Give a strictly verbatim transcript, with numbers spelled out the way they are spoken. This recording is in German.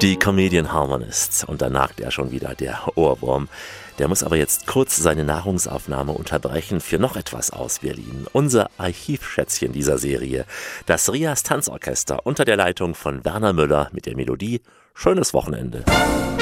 Die Comedian Harmonists. Und da nagt er schon wieder, der Ohrwurm. Der muss aber jetzt kurz seine Nahrungsaufnahme unterbrechen für noch etwas aus Berlin. Unser Archivschätzchen dieser Serie. Das Rias Tanzorchester unter der Leitung von Werner Müller mit der Melodie Schönes Wochenende.